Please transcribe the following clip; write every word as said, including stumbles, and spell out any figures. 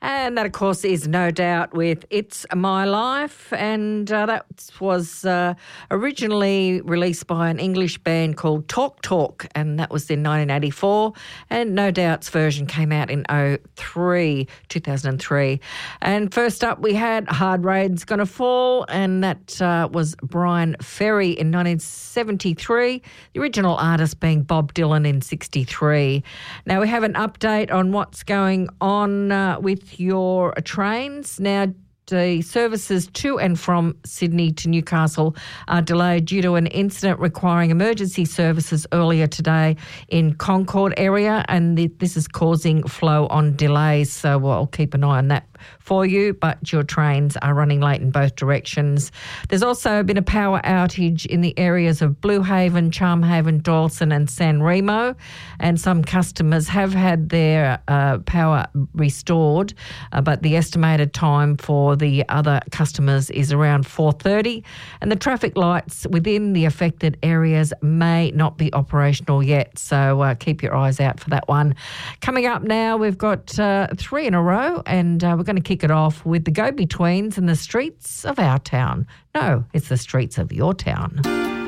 And that, of course, is No Doubt with It's My Life. And uh, that was uh, originally released by an English band called Talk Talk, and that was in nineteen eighty-four. And No Doubt's version came out in oh three, two thousand three. And first up, we had Hard Rain's Gonna Fall, and that uh, was Brian Ferry in nineteen seventy-three, the original artist being Bob Dylan in sixty-three. Now, we have an update on what's going on uh, with your trains. Now, the services to and from Sydney to Newcastle are delayed due to an incident requiring emergency services earlier today in Concord area, and the, this is causing flow on delays, so we'll keep an eye on that for you, but your trains are running late in both directions. There's also been a power outage in the areas of Blue Haven, Charmhaven, Dawson and San Remo, and some customers have had their uh, power restored, uh, but the estimated time for the other customers is around four thirty, and the traffic lights within the affected areas may not be operational yet, so uh, keep your eyes out for that one. Coming up now, we've got uh, three in a row, and uh, we're going to kick it off with the Go-Betweens and the streets of our town. No, it's the streets of your town.